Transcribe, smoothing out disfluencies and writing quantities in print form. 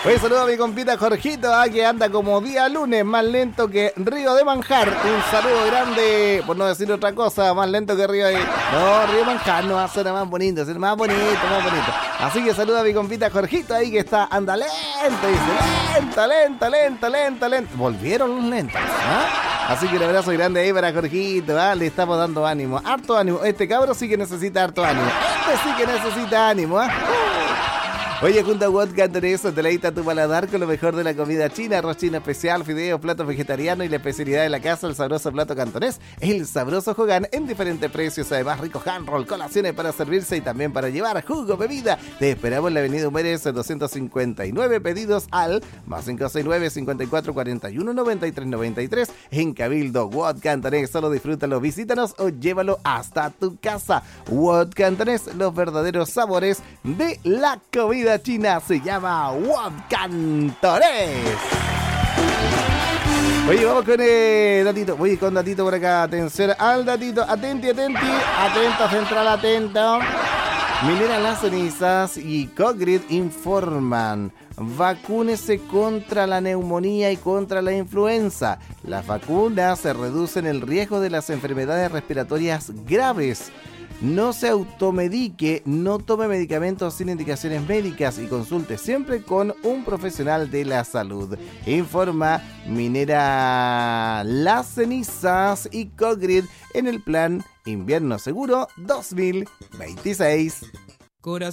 Oye, saludo a mi compita Jorgito, que anda como día lunes, más lento que Río de Manjar. Un saludo grande, por no decir otra cosa, más lento que Río de... No, Río de Manjar no va a ser más bonito, ser más bonito, más bonito. Así que saludo a mi compita Jorgito ahí que está, anda lento, dice, lento. Volvieron los lentos, ¿ah? Así que un abrazo grande ahí para Jorgito, le estamos dando ánimo, harto ánimo. Este cabro sí que necesita harto ánimo, este sí que necesita ánimo, Oye, junto a What Cantonés, deleita tu paladar con lo mejor de la comida china, arroz chino especial, fideos, platos vegetarianos y la especialidad de la casa, el sabroso plato cantonés, el sabroso Hogan en diferentes precios, además rico hand roll, colaciones para servirse y también para llevar, jugo, bebida. Te esperamos en la avenida Humérez 259, pedidos al más 569 54 41 93 93 en Cabildo. What Cantonés, solo disfrútalo, visítanos o llévalo hasta tu casa. What Cantonés, los verdaderos sabores de la comida china, se llama What Cantonés. Oye, vamos con datito. Voy con datito por acá. Atención al datito. Atenti. Atento, central, atento. Minera Las Cenizas y Cogrid informan: vacúnese contra la neumonía y contra la influenza. Las vacunas reducen el riesgo de las enfermedades respiratorias graves. No se automedique, no tome medicamentos sin indicaciones médicas y consulte siempre con un profesional de la salud. Informa Minera Las Cenizas y Cogrid en el plan Invierno Seguro 2026. Corazón.